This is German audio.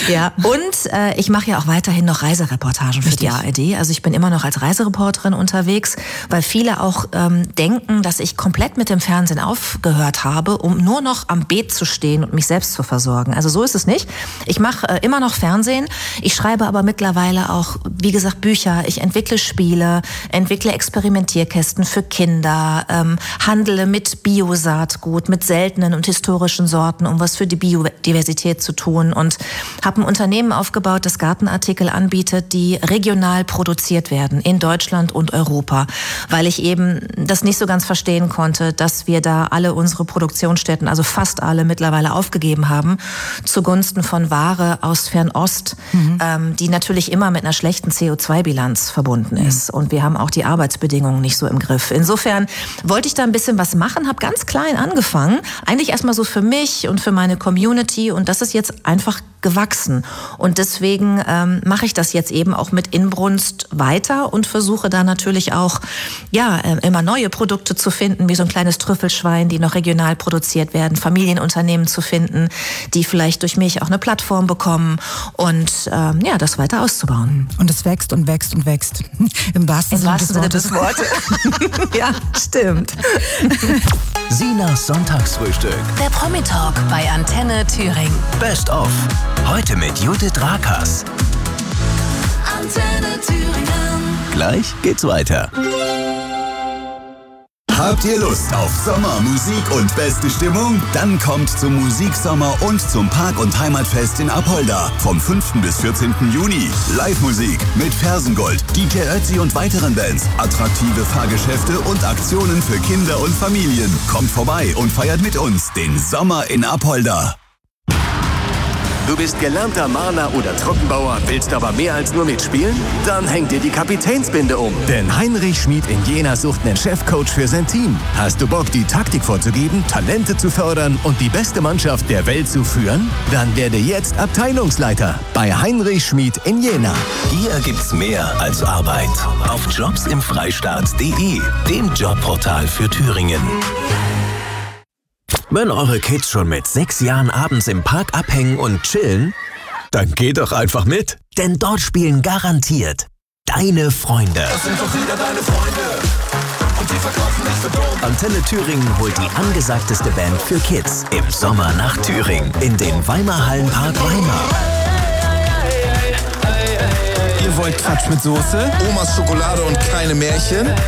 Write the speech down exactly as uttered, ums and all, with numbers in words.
Ja, und äh, ich mache ja auch weiterhin noch Reisereportagen für Richtig. Die A R D. Also ich bin immer noch als Reisereporterin unterwegs, weil viele auch ähm, denken, dass ich komplett mit dem Fernsehen aufgehört habe, um nur noch am Beet zu stehen und mich selbst zu versorgen. Also so ist es nicht. Ich mache äh, immer noch Fernsehen. Ich schreibe aber mittlerweile auch, wie gesagt, Bücher. Ich entwickle Spiele, entwickle Experimentierkästen für Kinder, ähm, handle mit Bio-Saatgut, mit seltenen und historischen Sorten, um was für die Biodiversität zu tun, und habe ein Unternehmen aufgebaut, das Gartenartikel anbietet, die regional produziert werden in Deutschland und Europa, weil ich eben das nicht so ganz verstehen konnte, dass wir da alle unsere Produktionsstätten, also fast alle, mittlerweile aufgegeben haben, zugunsten von Ware aus Fernost, mhm. ähm, die natürlich immer mit einer schlechten C O zwei Bilanz verbunden ist. Mhm. Und wir haben auch die Arbeitsbedingungen nicht so im Griff. Insofern wollte ich da ein bisschen was machen, habe ganz klein angefangen, eigentlich erstmal so für mich und für meine Community, und das ist jetzt einfach gewachsen. Und deswegen ähm, mache ich das jetzt eben auch mit Inbrunst weiter und versuche da natürlich auch ja äh, immer neue Produkte zu finden, wie so ein kleines Trüffelschwein, die noch regional produziert werden, Familienunternehmen zu finden, die vielleicht durch mich auch eine Plattform bekommen, und ähm, ja, das weiter auszubauen. Und es wächst und wächst und wächst. Im wahrsten, Im Sinne, wahrsten des Sinne des Wortes. Ja, stimmt. Sinas Sonntagsfrühstück. Der Promi-Talk bei Antenne Thüringen. Best of. Heute mit Judith Rakers. Antenne Thüringen. Gleich geht's weiter. Habt ihr Lust auf Sommer, Musik und beste Stimmung? Dann kommt zum Musiksommer und zum Park- und Heimatfest in Apolda vom fünften bis vierzehnten Juni. Live-Musik mit Fersengold, D J Ötzi und weiteren Bands, attraktive Fahrgeschäfte und Aktionen für Kinder und Familien. Kommt vorbei und feiert mit uns den Sommer in Apolda. Du bist gelernter Maler oder Trockenbauer, willst aber mehr als nur mitspielen? Dann hängt dir die Kapitänsbinde um. Denn Heinrich Schmid in Jena sucht einen Chefcoach für sein Team. Hast du Bock, die Taktik vorzugeben, Talente zu fördern und die beste Mannschaft der Welt zu führen? Dann werde jetzt Abteilungsleiter bei Heinrich Schmid in Jena. Hier gibt's mehr als Arbeit. Auf jobs im freistaat punkt de, dem Jobportal für Thüringen. Wenn eure Kids schon mit sechs Jahren abends im Park abhängen und chillen, dann geht doch einfach mit. Denn dort spielen garantiert deine Freunde. Das sind doch wieder deine Freunde. Und die verkaufen dich für dumm. Antenne Thüringen holt die angesagteste Band für Kids im Sommer nach Thüringen in den Weimar Hallenpark Weimar. Ihr wollt Quatsch mit Soße? Omas Schokolade und keine Märchen?